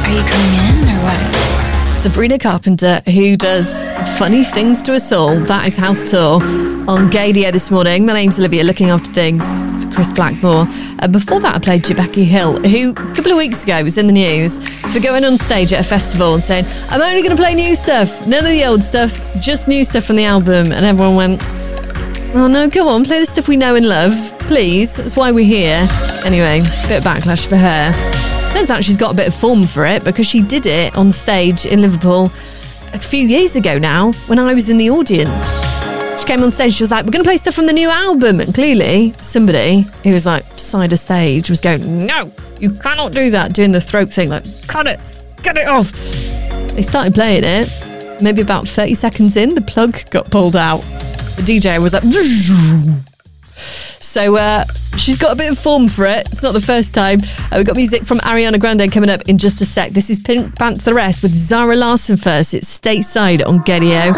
Are you coming in or what? Sabrina Carpenter, who does funny things to us all. That is House Tour on Gaydio this morning. My name's Olivia, looking after things for Chris Blackmore. Before that, I played Becky Hill, who a couple of weeks ago was in the news for going on stage at a festival and saying, I'm only going to play new stuff, none of the old stuff, just new stuff from the album. And everyone went, oh no, go on, play the stuff we know and love, please. That's why we're here. Anyway, bit of backlash for her. Turns out she's got a bit of form for it because she did it on stage in Liverpool a few years ago now when I was in the audience. She came on stage, she was like, we're going to play stuff from the new album. And clearly somebody who was like side of stage was going, no, you cannot do that, doing the throat thing, like, cut it off. They started playing it. Maybe about 30 seconds in, the plug got pulled out. The DJ was like... So she's got a bit of form for it. It's not the first time. We've got music from Ariana Grande coming up in just a sec. This is Pink Pantheress with Zara Larsson first. It's Stateside on Gaydio.